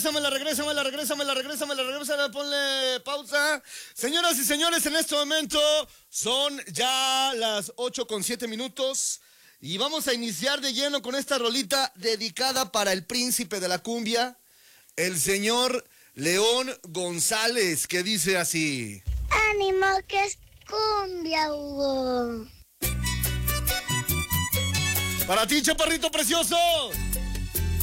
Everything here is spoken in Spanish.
regrésame, ponle pausa. Señoras y señores, en este momento son ya las 8:07 y vamos a iniciar de lleno con esta rolita dedicada para el príncipe de la cumbia, el señor León González, que dice así: ánimo que es cumbia, Hugo. Para ti, chaparrito precioso.